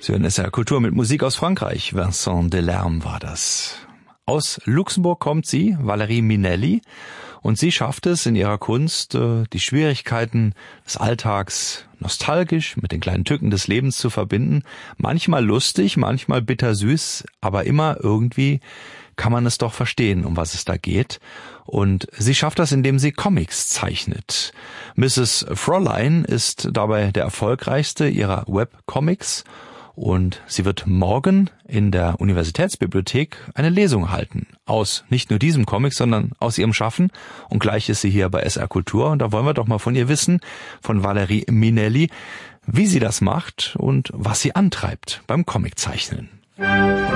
Sie hören SR Kultur mit Musik aus Frankreich. Vincent Delerme war das. Aus Luxemburg kommt sie, Valerie Minelli, und sie schafft es in ihrer Kunst, die Schwierigkeiten des Alltags nostalgisch mit den kleinen Tücken des Lebens zu verbinden. Manchmal lustig, manchmal bittersüß, aber immer irgendwie kann man es doch verstehen, um was es da geht. Und sie schafft das, indem sie Comics zeichnet. Mrs. Fräulein ist dabei der erfolgreichste ihrer Webcomics. Und sie wird morgen in der Universitätsbibliothek eine Lesung halten. Aus nicht nur diesem Comic, sondern aus ihrem Schaffen. Und gleich ist sie hier bei SR Kultur. Und da wollen wir doch mal von ihr wissen, von Valerie Minelli, wie sie das macht und was sie antreibt beim Comiczeichnen.